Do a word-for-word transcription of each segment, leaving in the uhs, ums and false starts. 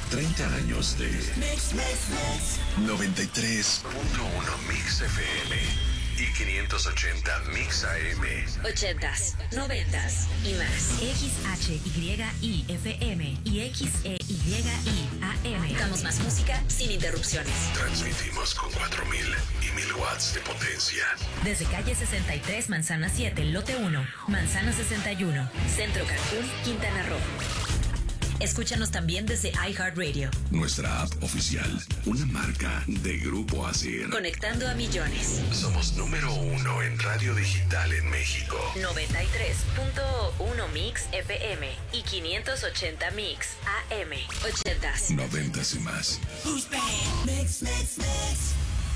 treinta años de Mix, Mix, Mix. noventa y tres punto uno Mix F M y quinientos ochenta Mix A M. Ochentas, noventas y más. X H Y I F M y X E Y I A M. Damos más música sin interrupciones. Transmitimos con cuatro mil y mil watts de potencia. Desde calle sesenta y tres, Manzana siete, lote uno, Manzana sesenta y uno. Centro Cancún, Quintana Roo. Escúchanos también desde iHeartRadio. Nuestra app oficial, una marca de Grupo Asir. Conectando a millones. Somos número uno en radio digital en México. noventa y tres punto uno Mix F M y quinientos ochenta Mix A M. Ochentas. Noventas y más. Who's bad? Mix, Mix, Mix.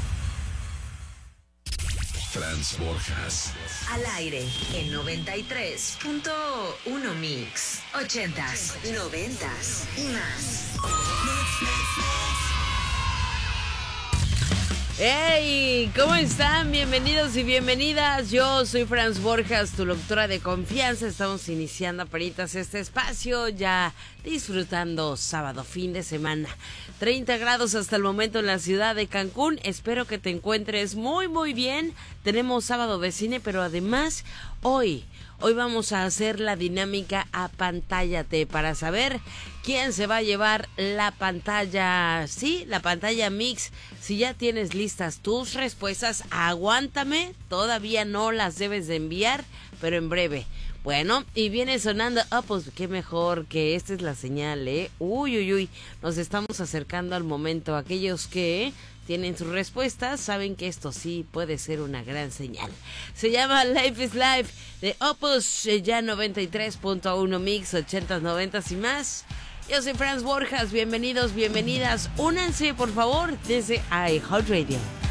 Franz Borjas. Al aire en noventa y tres punto uno Mix. Ochentas, noventas y más. ¡Hey! ¿Cómo están? Bienvenidos y bienvenidas. Yo soy Franz Borjas, tu locutora de confianza. Estamos iniciando apenitas este espacio, ya disfrutando sábado, fin de semana. treinta grados hasta el momento en la ciudad de Cancún. Espero que te encuentres muy, muy bien. Tenemos sábado de cine, pero además hoy... Hoy vamos a hacer la dinámica Apantállate para saber quién se va a llevar la pantalla, sí, la pantalla Mix. Si ya tienes listas tus respuestas, aguántame, todavía no las debes de enviar, pero en breve. Bueno, y viene sonando, ah, oh, pues qué mejor que esta es la señal, ¿eh? Uy, uy, uy, nos estamos acercando al momento. Aquellos que tienen sus respuestas saben que esto sí puede ser una gran señal. Se llama Life is Life de Opus, ya noventa y tres punto uno Mix, ochentas, noventas y más. Yo soy Franz Borjas, bienvenidos, bienvenidas. Únanse, por favor, desde iHeartRadio.